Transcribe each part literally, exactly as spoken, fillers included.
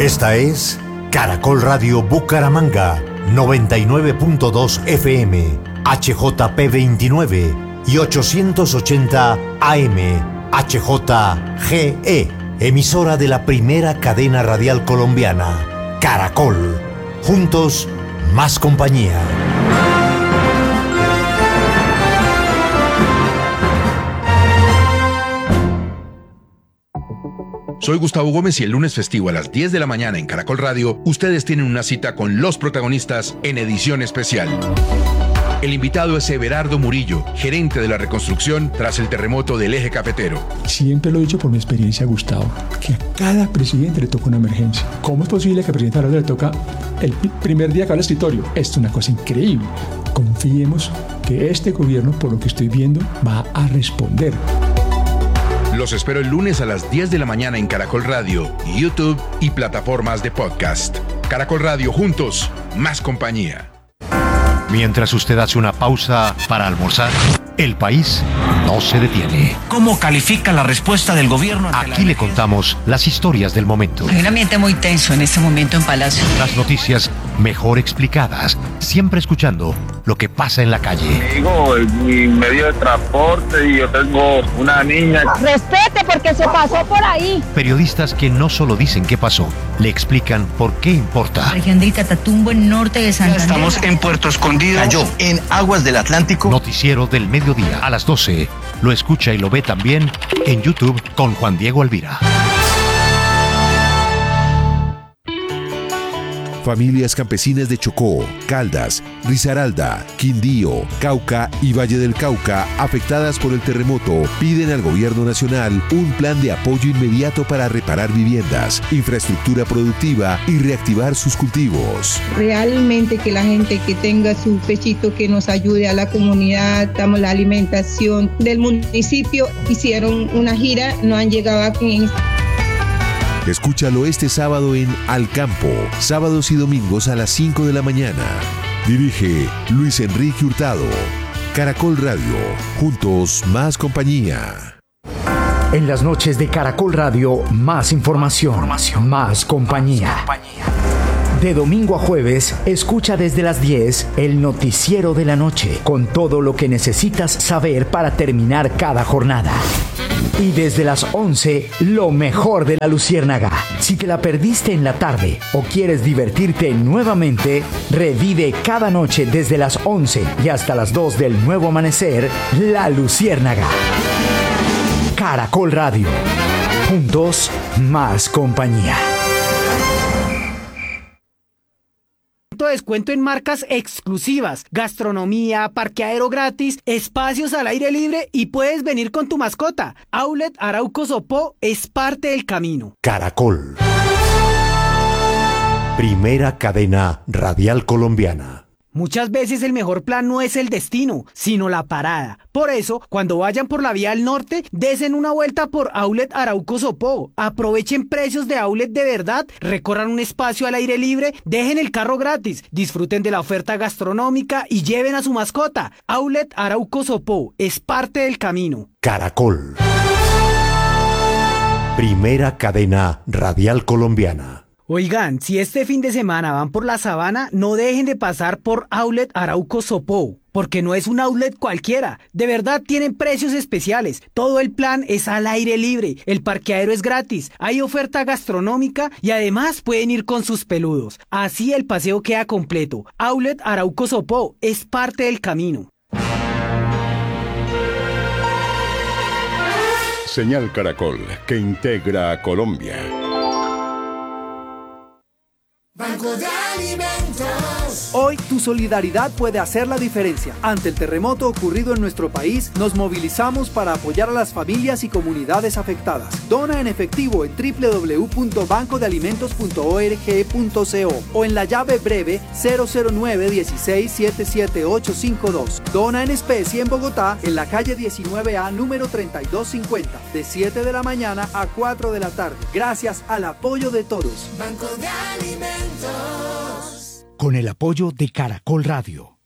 Esta es Caracol Radio Bucaramanga, noventa y nueve punto dos F M, H J P veintinueve y ochocientos ochenta A M, H J G E, emisora de la primera cadena radial colombiana, Caracol. Juntos, más compañía. Soy Gustavo Gómez y el lunes festivo a las diez de la mañana en Caracol Radio, ustedes tienen una cita con los protagonistas en edición especial. El invitado es Everardo Murillo, gerente de la reconstrucción tras el terremoto del eje cafetero. Siempre lo he dicho por mi experiencia, Gustavo, que a cada presidente le toca una emergencia. ¿Cómo es posible que al presidente ahora le toca el primer día que va al escritorio? Esto es una cosa increíble. Confiemos que este gobierno, por lo que estoy viendo, va a responder. Los espero el lunes a las diez de la mañana en Caracol Radio, YouTube y plataformas de podcast. Caracol Radio, juntos, más compañía. Mientras usted hace una pausa para almorzar, el país no se detiene. ¿Cómo califica la respuesta del gobierno? Aquí le contamos las historias del momento. Hay un ambiente muy tenso en este momento en Palacio. Las noticias mejor explicadas, siempre escuchando lo que pasa en la calle. Digo, mi medio de transporte y yo tengo una niña. Respete porque se pasó por ahí. Periodistas que no solo dicen qué pasó, le explican por qué importa. Región del Catatumbo, en norte de Santander. Estamos en Puerto Escondido. Cayó en aguas del Atlántico. Noticiero del mediodía a las doce. Lo escucha y lo ve también en YouTube con Juan Diego Alvira. Familias campesinas de Chocó, Caldas, Risaralda, Quindío, Cauca y Valle del Cauca, afectadas por el terremoto, piden al gobierno nacional un plan de apoyo inmediato para reparar viviendas, infraestructura productiva y reactivar sus cultivos. Realmente que la gente que tenga su pechito que nos ayude a la comunidad, damos la alimentación del municipio, hicieron una gira, no han llegado aquí. Escúchalo este sábado en Al Campo, sábados y domingos a las cinco de la mañana. Dirige Luis Enrique Hurtado. Caracol Radio, juntos más compañía. En las noches de Caracol Radio, más información, información. Más compañía. Más compañía. De domingo a jueves, escucha desde las diez el noticiero de la noche, con todo lo que necesitas saber para terminar cada jornada. Y desde las once, lo mejor de la Luciérnaga. Si te la perdiste en la tarde o quieres divertirte nuevamente, revive cada noche desde las once y hasta las dos del nuevo amanecer, La Luciérnaga. Caracol Radio. Juntos, más compañía. Descuento en marcas exclusivas, gastronomía, parqueadero gratis, espacios al aire libre y puedes venir con tu mascota. Outlet Arauco Sopó es parte del camino. Caracol. Primera cadena radial colombiana. Muchas veces el mejor plan no es el destino, sino la parada. Por eso, cuando vayan por la vía al norte, desen una vuelta por Outlet Arauco Sopó. Aprovechen precios de outlet de verdad, recorran un espacio al aire libre, dejen el carro gratis, disfruten de la oferta gastronómica y lleven a su mascota. Outlet Arauco Sopó es parte del camino. Caracol. Primera cadena radial colombiana. Oigan, si este fin de semana van por la sabana, no dejen de pasar por Outlet Arauco Sopó, porque no es un outlet cualquiera. De verdad tienen precios especiales. Todo el plan es al aire libre, el parqueadero es gratis, hay oferta gastronómica y además pueden ir con sus peludos. Así el paseo queda completo. Outlet Arauco Sopó es parte del camino. Señal Caracol, que integra a Colombia. Banco de Alimentos. Hoy tu solidaridad puede hacer la diferencia. Ante el terremoto ocurrido en nuestro país, nos movilizamos para apoyar a las familias y comunidades afectadas. Dona en efectivo en doble u doble u doble u punto banco de alimentos punto org punto co o en la llave breve cero cero nueve dieciséis setenta y siete ochocientos cincuenta y dos. Dona en especie en Bogotá, en la calle diecinueve A, número treinta y dos cincuenta, de siete de la mañana a cuatro de la tarde. Gracias al apoyo de todos. Banco de Alimentos. Con el apoyo de Caracol Radio.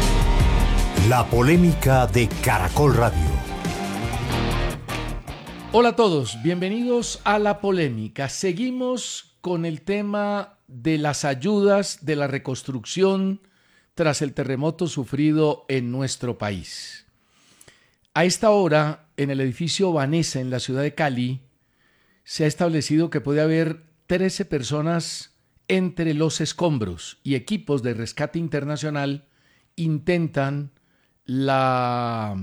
La polémica de Caracol Radio. Hola a todos, bienvenidos a La Polémica. Seguimos con el tema de las ayudas de la reconstrucción tras el terremoto sufrido en nuestro país. A esta hora, en el edificio Vanessa, en la ciudad de Cali, se ha establecido que puede haber trece personas entre los escombros y equipos de rescate internacional intentan la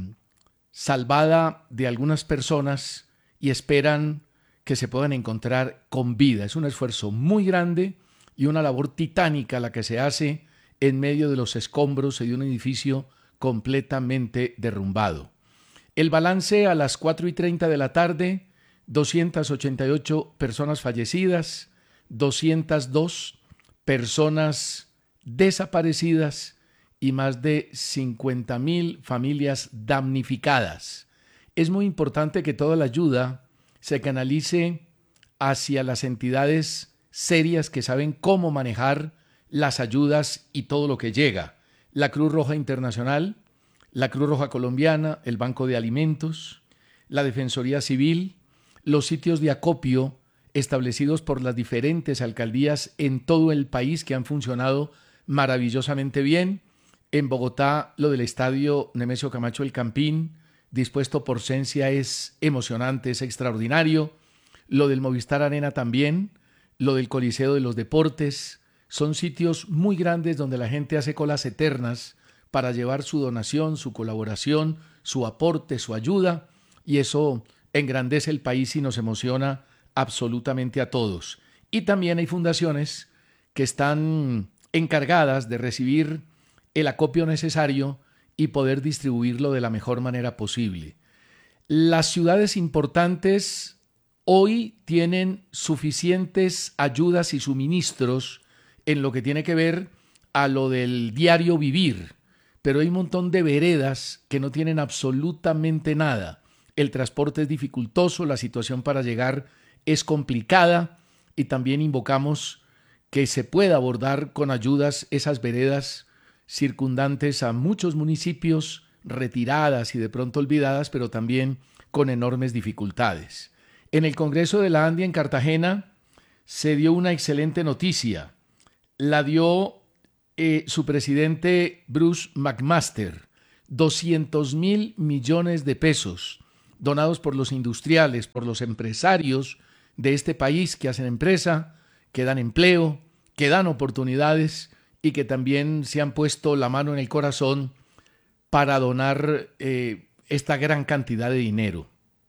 salvada de algunas personas y esperan que se puedan encontrar con vida. Es un esfuerzo muy grande y una labor titánica la que se hace en medio de los escombros de un edificio completamente derrumbado. El balance a las cuatro y treinta de la tarde, doscientas ochenta y ocho personas fallecidas, doscientas dos personas desaparecidas y más de cincuenta mil familias damnificadas. Es muy importante que toda la ayuda se canalice hacia las entidades serias que saben cómo manejar las ayudas y todo lo que llega. La Cruz Roja Internacional, la Cruz Roja Colombiana, el Banco de Alimentos, la Defensoría Civil, los sitios de acopio establecidos por las diferentes alcaldías en todo el país que han funcionado maravillosamente bien. En Bogotá, lo del estadio Nemesio Camacho El Campín, dispuesto por Sensia, es emocionante, es extraordinario. Lo del Movistar Arena también, lo del Coliseo de los Deportes. Son sitios muy grandes donde la gente hace colas eternas para llevar su donación, su colaboración, su aporte, su ayuda, y eso engrandece el país y nos emociona absolutamente a todos. Y también hay fundaciones que están encargadas de recibir el acopio necesario y poder distribuirlo de la mejor manera posible. Las ciudades importantes hoy tienen suficientes ayudas y suministros en lo que tiene que ver a lo del diario vivir, pero hay un montón de veredas que no tienen absolutamente nada. El transporte es dificultoso, la situación para llegar es complicada y también invocamos que se pueda abordar con ayudas esas veredas circundantes a muchos municipios, retiradas y de pronto olvidadas, pero también con enormes dificultades. En el Congreso de la Andia en Cartagena se dio una excelente noticia. La dio eh, su presidente Bruce McMaster, doscientos mil millones de pesos donados por los industriales, por los empresarios de este país que hacen empresa, que dan empleo, que dan oportunidades y que también se han puesto la mano en el corazón para donar eh, esta gran cantidad de dinero.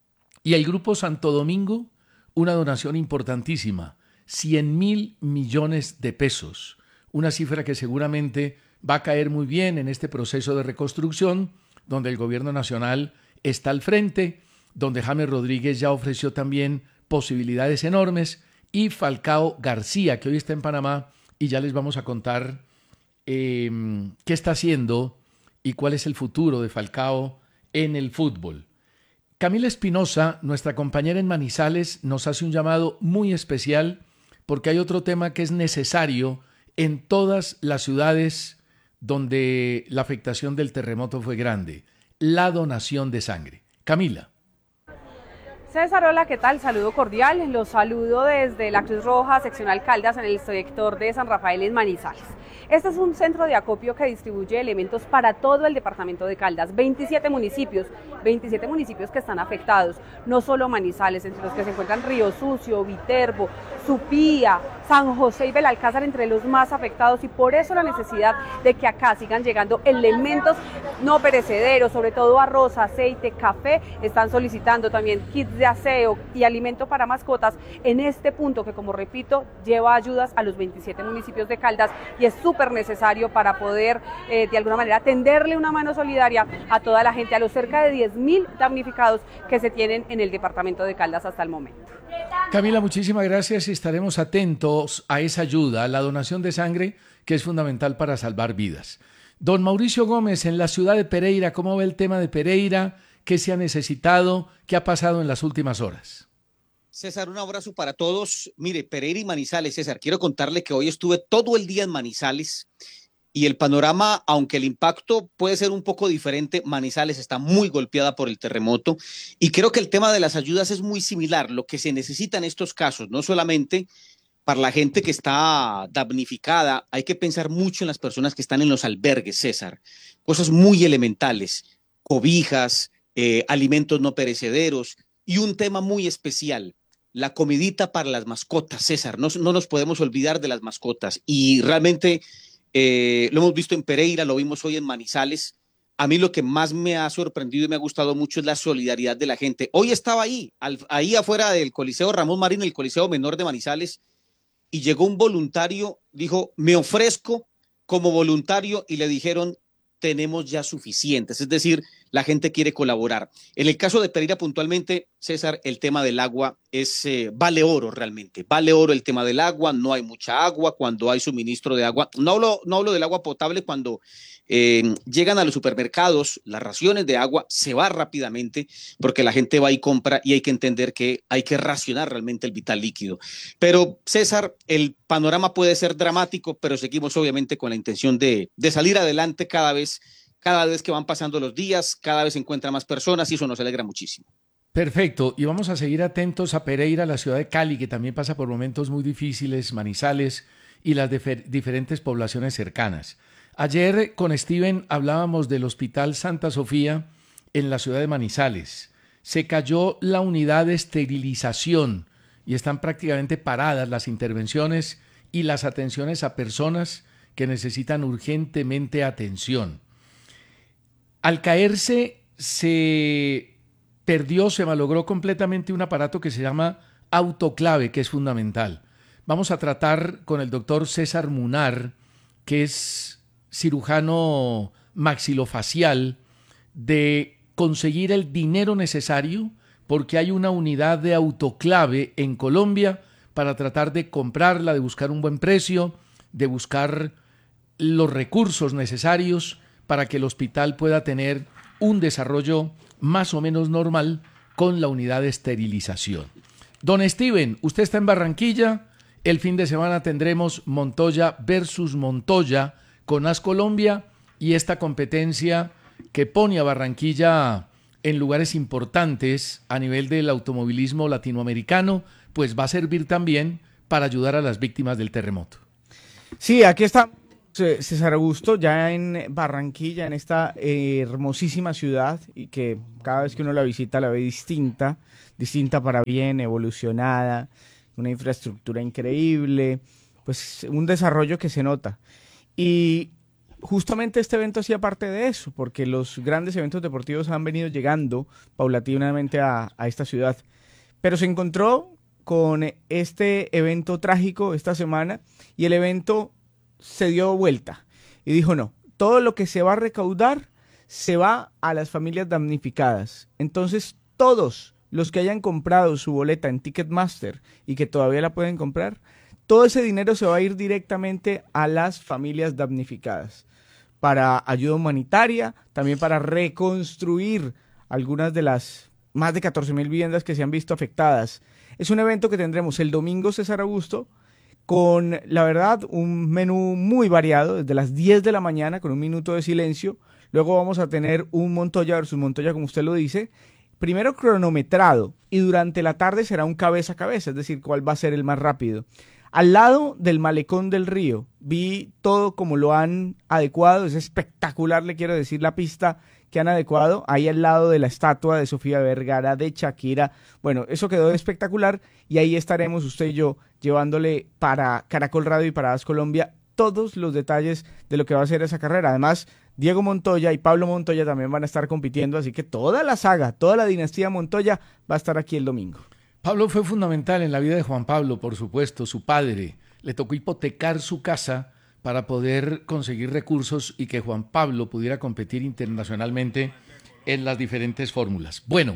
Y el Grupo Santo Domingo, una donación importantísima, cien mil millones de pesos, una cifra que seguramente va a caer muy bien en este proceso de reconstrucción, donde el gobierno nacional está al frente, donde James Rodríguez ya ofreció también posibilidades enormes, y Falcao García, que hoy está en Panamá, y ya les vamos a contar eh, qué está haciendo y cuál es el futuro de Falcao en el fútbol. Camila Espinosa, nuestra compañera en Manizales, nos hace un llamado muy especial porque hay otro tema que es necesario en todas las ciudades donde la afectación del terremoto fue grande: la donación de sangre. Camila. César, hola, ¿qué tal? Saludo cordial. Los saludo desde la Cruz Roja Seccional Caldas en el sector de San Rafael en Manizales. Este es un centro de acopio que distribuye elementos para todo el departamento de Caldas, veintisiete municipios, veintisiete municipios que están afectados, no solo Manizales, entre los que se encuentran Río Sucio, Viterbo, Supía, San José y Belalcázar, entre los más afectados, y por eso la necesidad de que acá sigan llegando elementos no perecederos, sobre todo arroz, aceite, café. Están solicitando también kits de aseo y alimento para mascotas en este punto que, como repito, lleva ayudas a los veintisiete municipios de Caldas y es súper necesario para poder eh, de alguna manera tenderle una mano solidaria a toda la gente, a los cerca de diez mil damnificados que se tienen en el departamento de Caldas hasta el momento. Camila, muchísimas gracias y estaremos atentos a esa ayuda, a la donación de sangre, que es fundamental para salvar vidas. Don Mauricio Gómez, en la ciudad de Pereira, ¿cómo ve el tema de Pereira? ¿Qué se ha necesitado? ¿Qué ha pasado en las últimas horas? César, un abrazo para todos. Mire, Pereira y Manizales, César, quiero contarle que hoy estuve todo el día en Manizales y el panorama, aunque el impacto puede ser un poco diferente, Manizales está muy golpeada por el terremoto y creo que el tema de las ayudas es muy similar. Lo que se necesita en estos casos, no solamente para la gente que está damnificada, hay que pensar mucho en las personas que están en los albergues, César. Cosas muy elementales, cobijas, eh, alimentos no perecederos y un tema muy especial, la comidita para las mascotas, César. No, no nos podemos olvidar de las mascotas y realmente eh, lo hemos visto en Pereira, lo vimos hoy en Manizales. A mí lo que más me ha sorprendido y me ha gustado mucho es la solidaridad de la gente. Hoy estaba ahí, al, ahí afuera del Coliseo Ramón Marín, el Coliseo Menor de Manizales, y llegó un voluntario, dijo, me ofrezco como voluntario, y le dijeron, tenemos ya suficientes, es decir, la gente quiere colaborar. En el caso de Pereira puntualmente, César, el tema del agua es, eh, vale oro realmente, vale oro el tema del agua, no hay mucha agua, cuando hay suministro de agua, no hablo, no hablo del agua potable, cuando eh, llegan a los supermercados, las raciones de agua se va rápidamente porque la gente va y compra y hay que entender que hay que racionar realmente el vital líquido. Pero César, el panorama puede ser dramático, pero seguimos obviamente con la intención de, de salir adelante cada vez Cada vez que van pasando los días, cada vez se encuentran más personas y eso nos alegra muchísimo. Perfecto, y vamos a seguir atentos a Pereira, la ciudad de Cali, que también pasa por momentos muy difíciles, Manizales y las difer- diferentes poblaciones cercanas. Ayer con Steven hablábamos del Hospital Santa Sofía en la ciudad de Manizales. Se cayó la unidad de esterilización y están prácticamente paradas las intervenciones y las atenciones a personas que necesitan urgentemente atención. Al caerse se perdió, se malogró completamente un aparato que se llama autoclave, que es fundamental. Vamos a tratar con el doctor César Munar, que es cirujano maxilofacial, de conseguir el dinero necesario, porque hay una unidad de autoclave en Colombia para tratar de comprarla, de buscar un buen precio, de buscar los recursos necesarios para que el hospital pueda tener un desarrollo más o menos normal con la unidad de esterilización. Don Steven, usted está en Barranquilla, el fin de semana tendremos Montoya versus Montoya con As Colombia y esta competencia que pone a Barranquilla en lugares importantes a nivel del automovilismo latinoamericano, pues va a servir también para ayudar a las víctimas del terremoto. Sí, aquí está César Augusto, ya en Barranquilla, en esta eh, hermosísima ciudad, y que cada vez que uno la visita la ve distinta, distinta para bien, evolucionada, una infraestructura increíble, pues un desarrollo que se nota. Y justamente este evento hacía parte de eso, porque los grandes eventos deportivos han venido llegando paulatinamente a, a esta ciudad. Pero se encontró con este evento trágico esta semana, y el evento se dio vuelta y dijo no, todo lo que se va a recaudar se va a las familias damnificadas. Entonces todos los que hayan comprado su boleta en Ticketmaster y que todavía la pueden comprar, todo ese dinero se va a ir directamente a las familias damnificadas para ayuda humanitaria, también para reconstruir algunas de las más de catorce mil viviendas que se han visto afectadas. Es un evento que tendremos el domingo, César Augusto, con, la verdad, un menú muy variado, desde las diez de la mañana, con un minuto de silencio. Luego vamos a tener un Montoya versus Montoya, como usted lo dice, primero cronometrado, y durante la tarde será un cabeza a cabeza, es decir, cuál va a ser el más rápido. Al lado del Malecón del Río, vi todo como lo han adecuado, es espectacular, le quiero decir, la pista que han adecuado, ahí al lado de la estatua de Sofía Vergara, de Shakira. Bueno, eso quedó espectacular, y ahí estaremos usted y yo llevándole para Caracol Radio y para As Colombia todos los detalles de lo que va a ser esa carrera. Además, Diego Montoya y Pablo Montoya también van a estar compitiendo, así que toda la saga, toda la dinastía Montoya va a estar aquí el domingo. Pablo fue fundamental en la vida de Juan Pablo, por supuesto, su padre. Le tocó hipotecar su casa para poder conseguir recursos y que Juan Pablo pudiera competir internacionalmente en las diferentes fórmulas. Bueno,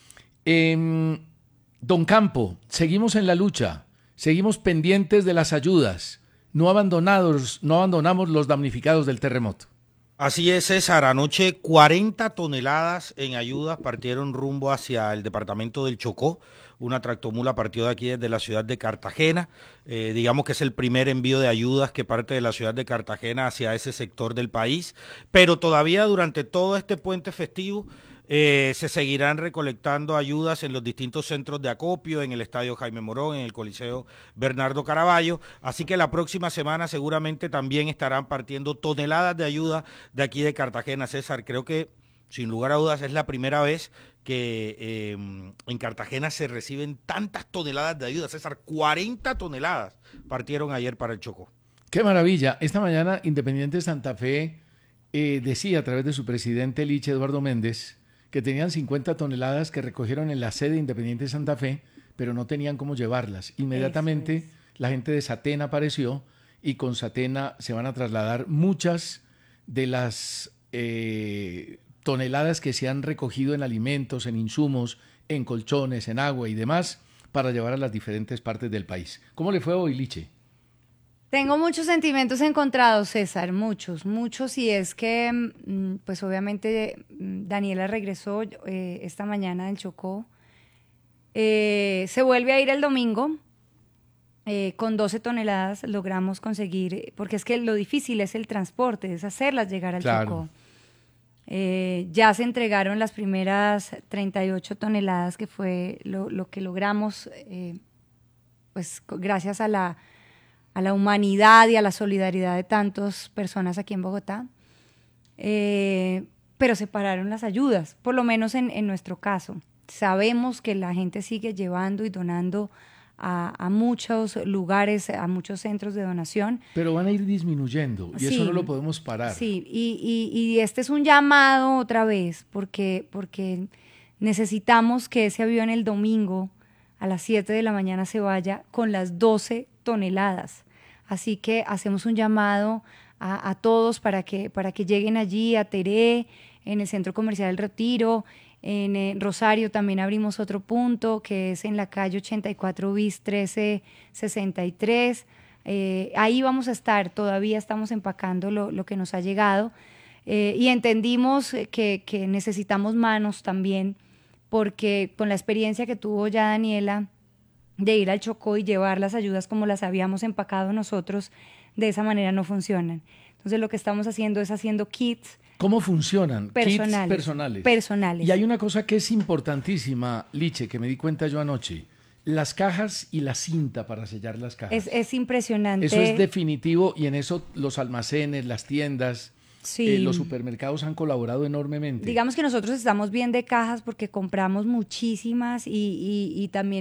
eh, don Campo, seguimos en la lucha, seguimos pendientes de las ayudas, no abandonados, no abandonamos los damnificados del terremoto. Así es, César. Anoche cuarenta toneladas en ayudas partieron rumbo hacia el departamento del Chocó. una tractomula partió de aquí desde la ciudad de Cartagena. Eh, digamos que es el primer envío de ayudas que parte de la ciudad de Cartagena hacia ese sector del país, pero todavía durante todo este puente festivo Eh, se seguirán recolectando ayudas en los distintos centros de acopio, en el Estadio Jaime Morón, en el Coliseo Bernardo Caraballo, así que la próxima semana seguramente también estarán partiendo toneladas de ayuda de aquí de Cartagena. César, creo que sin lugar a dudas es la primera vez que eh, en Cartagena se reciben tantas toneladas de ayuda. César, cuarenta toneladas partieron ayer para el Chocó. ¡Qué maravilla! Esta mañana Independiente Santa Fe eh, decía a través de su presidente Liche Eduardo Méndez que tenían cincuenta toneladas que recogieron en la sede Independiente Santa Fe, pero no tenían cómo llevarlas. Inmediatamente es. la gente de Satena apareció y con Satena se van a trasladar muchas de las eh, toneladas que se han recogido en alimentos, en insumos, en colchones, en agua y demás, para llevar a las diferentes partes del país. ¿Cómo le fue hoy, Liche? Tengo muchos sentimientos encontrados, César, muchos, muchos, y es que, pues obviamente, Daniela regresó eh, esta mañana del Chocó, eh, se vuelve a ir el domingo, eh, con doce toneladas logramos conseguir, porque es que lo difícil es el transporte, es hacerlas llegar al claro. Chocó. Eh, ya se entregaron las primeras treinta y ocho toneladas, que fue lo, lo que logramos, eh, pues gracias a la... a la humanidad y a la solidaridad de tantas personas aquí en Bogotá, eh, pero se pararon las ayudas, por lo menos en, en nuestro caso. Sabemos que la gente sigue llevando y donando a, a muchos lugares, a muchos centros de donación. Pero van a ir disminuyendo y sí, eso no lo podemos parar. Sí, y, y, y este es un llamado otra vez, porque, porque necesitamos que ese avión el domingo a las siete de la mañana se vaya con las doce toneladas. Así que hacemos un llamado a, a todos para que, para que lleguen allí a Teré, en el Centro Comercial El Retiro, en eh, Rosario también abrimos otro punto que es en la calle ochenta y cuatro bis trece sesenta y tres. Eh, ahí vamos a estar, todavía estamos empacando lo, lo que nos ha llegado eh, y entendimos que, que necesitamos manos también, porque con la experiencia que tuvo ya Daniela de ir al Chocó y llevar las ayudas como las habíamos empacado nosotros, de esa manera no funcionan. Entonces lo que estamos haciendo es haciendo kits. ¿Cómo funcionan? Personales. Kits personales. Personales. Y hay una cosa que es importantísima, Liche, que me di cuenta yo anoche. Las cajas y la cinta para sellar las cajas. Es, es impresionante. Eso es definitivo y en eso los almacenes, las tiendas... Sí. Eh, los supermercados han colaborado enormemente. Digamos que nosotros estamos bien de cajas porque compramos muchísimas y, y, y también